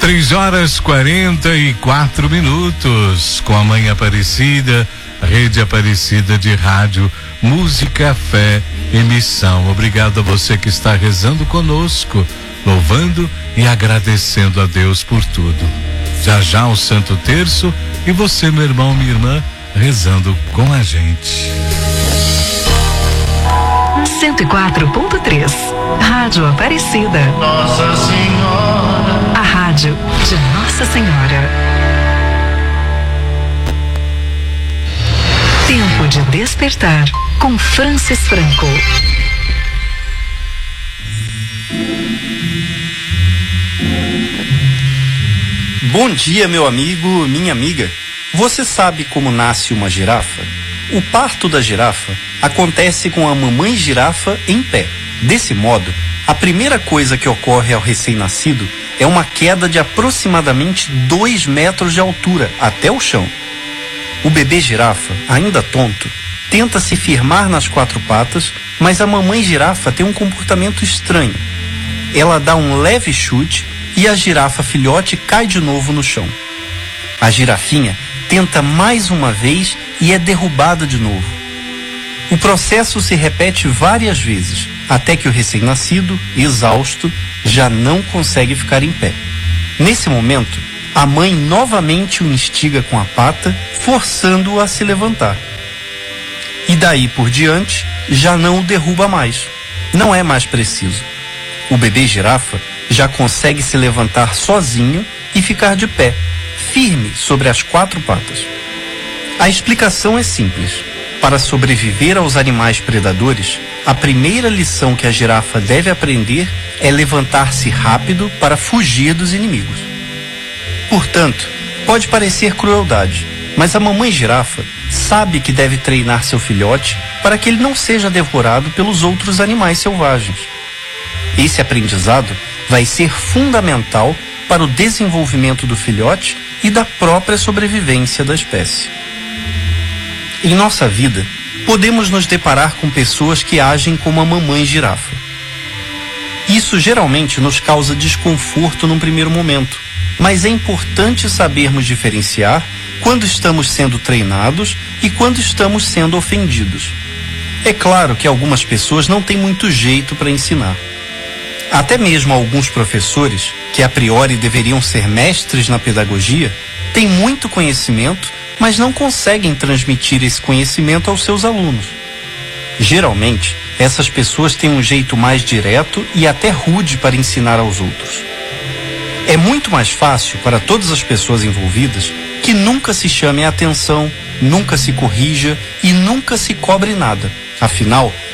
3h44 com a Mãe Aparecida, Rede Aparecida de Rádio, Música, Fé e Missão. Obrigado a você que está rezando conosco, louvando e agradecendo a Deus por tudo. Já já o Santo Terço e você, meu irmão, minha irmã, rezando com a gente. 104.3 Rádio Aparecida. Nossa Senhora. A rádio de Nossa Senhora. Tempo de despertar com Francis Franco. Bom dia, meu amigo, minha amiga. Você sabe como nasce uma girafa? O parto da girafa acontece com a mamãe girafa em pé. Desse modo, a primeira coisa que ocorre ao recém-nascido é uma queda de aproximadamente 2 metros de altura até o chão. O bebê girafa, ainda tonto, tenta se firmar nas 4 patas, mas a mamãe girafa tem um comportamento estranho. Ela dá um leve chute e a girafa filhote cai de novo no chão. A girafinha tenta mais uma vez e é derrubada de novo. O processo se repete várias vezes, até que o recém-nascido, exausto, já não consegue ficar em pé. Nesse momento, a mãe novamente o instiga com a pata, forçando-o a se levantar. E daí por diante, já não o derruba mais. Não é mais preciso. O bebê girafa já consegue se levantar sozinho e ficar de pé, firme sobre as 4 patas. A explicação é simples. Para sobreviver aos animais predadores, a primeira lição que a girafa deve aprender é levantar-se rápido para fugir dos inimigos. Portanto, pode parecer crueldade, mas a mamãe girafa sabe que deve treinar seu filhote para que ele não seja devorado pelos outros animais selvagens. Esse aprendizado vai ser fundamental para o desenvolvimento do filhote e da própria sobrevivência da espécie. Em nossa vida, podemos nos deparar com pessoas que agem como a mamãe girafa. Isso geralmente nos causa desconforto num primeiro momento, mas é importante sabermos diferenciar quando estamos sendo treinados e quando estamos sendo ofendidos. É claro que algumas pessoas não têm muito jeito para ensinar. Até mesmo alguns professores, que a priori deveriam ser mestres na pedagogia, têm muito conhecimento, mas não conseguem transmitir esse conhecimento aos seus alunos. Geralmente, essas pessoas têm um jeito mais direto e até rude para ensinar aos outros. É muito mais fácil para todas as pessoas envolvidas que nunca se chame a atenção, nunca se corrija e nunca se cobre nada. Afinal,